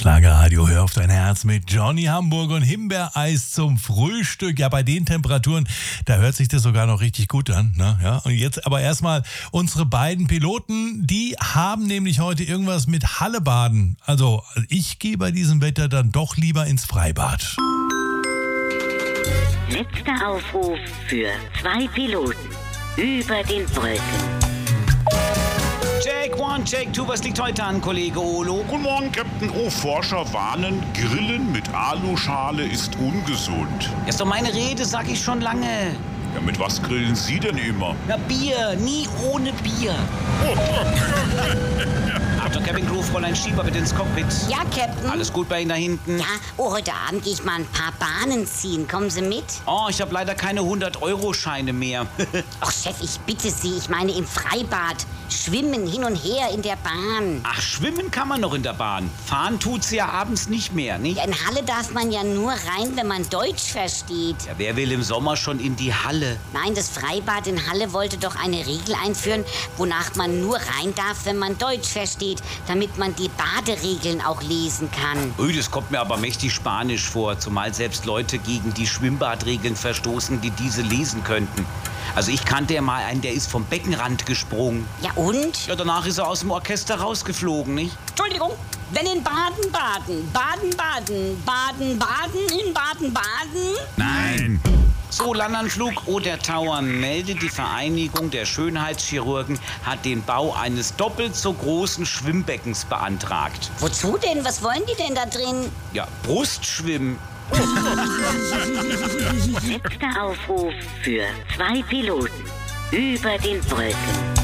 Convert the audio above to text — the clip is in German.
Schlagerradio, hör auf dein Herz mit Johnny Hamburg und Himbeereis zum Frühstück. Ja, bei den Temperaturen, da hört sich das sogar noch richtig gut an. Ne? Ja, und jetzt aber erstmal unsere beiden Piloten, die haben nämlich heute irgendwas mit Hallebaden. Also ich gehe bei diesem Wetter dann doch lieber ins Freibad. Letzter Aufruf für 2 Piloten über den Brücken. Check 1, Check 2, was liegt heute an, Kollege Olo? Guten Morgen, Captain O. Forscher warnen, Grillen mit Aluschale ist ungesund. Ist doch meine Rede, sag ich schon lange. Ja, mit was grillen Sie denn immer? Na, Bier, nie ohne Bier. Achtung, Cabin Crew, Fräulein Schieber bitte ins Cockpit. Ja, Captain. Alles gut bei Ihnen da hinten? Ja, heute Abend gehe ich mal ein paar Bahnen ziehen. Kommen Sie mit? Oh, ich habe leider keine 100-Euro-Scheine mehr. Ach, Chef, ich bitte Sie, ich meine im Freibad. Schwimmen hin und her in der Bahn. Ach, schwimmen kann man noch in der Bahn. Fahren tut sie ja abends nicht mehr, nicht? Ja, in Halle darf man ja nur rein, wenn man Deutsch versteht. Ja, wer will im Sommer schon in die Halle? Nein, das Freibad in Halle wollte doch eine Regel einführen, wonach man nur rein darf, wenn man Deutsch versteht, damit man die Baderegeln auch lesen kann. Ui, das kommt mir aber mächtig spanisch vor, zumal selbst Leute gegen die Schwimmbadregeln verstoßen, die diese lesen könnten. Also ich kannte ja mal einen, der ist vom Beckenrand gesprungen. Ja und? Ja, danach ist er aus dem Orchester rausgeflogen, nicht? Entschuldigung, wenn in Baden-Baden, Baden-Baden, Baden-Baden, in Baden-Baden... Nein! So, Landanflug oder Tauern meldet, die Vereinigung der Schönheitschirurgen hat den Bau eines doppelt so großen Schwimmbeckens beantragt. Wozu denn? Was wollen die denn da drin? Ja, Brustschwimmen. Letzter Aufruf für 2 Piloten über den Brücken.